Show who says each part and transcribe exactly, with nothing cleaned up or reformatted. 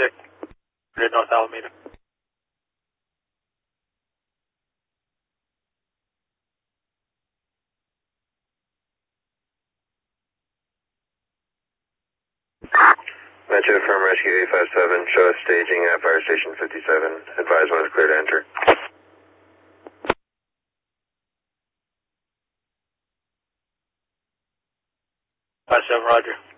Speaker 1: six, North Alameda.
Speaker 2: Metro from Rescue eight five seven, show us staging at Fire Station fifty-seven. Advise when it's clear to enter.
Speaker 1: five seven, roger.